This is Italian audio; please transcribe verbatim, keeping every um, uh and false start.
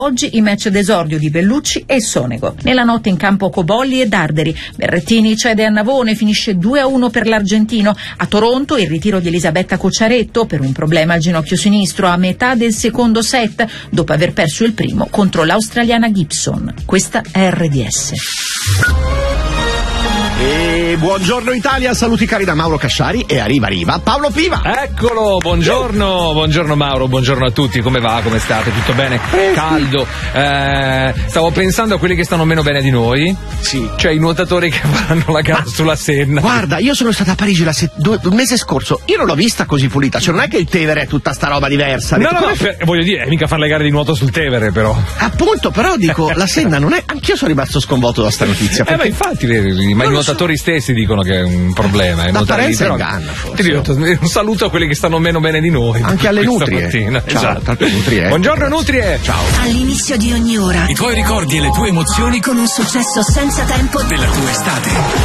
Oggi i match d'esordio di Bellucci e Sonego. Nella notte in campo Cobolli e Darderi. Berrettini cede a Navone, finisce due a uno per l'argentino. A Toronto il ritiro di Elisabetta Cocciaretto per un problema al ginocchio sinistro a metà del secondo set, dopo aver perso il primo contro l'australiana Gibson. Questa è R D S. E buongiorno Italia, saluti cari da Mauro Casciari e arriva arriva Paolo Piva. Eccolo, buongiorno, buongiorno Mauro, buongiorno a tutti, come va, come state, tutto bene? Caldo, eh, stavo pensando a quelli che stanno meno bene di noi, sì, cioè i nuotatori che faranno la gara Ma, sulla Senna. Guarda, io sono stata a Parigi la se- due, un mese scorso, io non l'ho vista così pulita, cioè non è che il Tevere è tutta sta roba diversa. No, dico, no, no, per, voglio dire, mica fare le gare di nuoto sul Tevere però. Appunto, però dico, la Senna non è, anch'io sono rimasto sconvolto da sta notizia. Eh ma infatti, vedi, ma i nuotatori so. stessi dicono che è un problema. L'apparenza inganna, forse. Ti dico, un saluto a quelli che stanno meno bene di noi. Anche alle nutrie. Ciao, esatto. Nutrie. Buongiorno nutrie. Ciao. All'inizio di ogni ora i tuoi ricordi e le tue emozioni con un successo senza tempo della tua estate.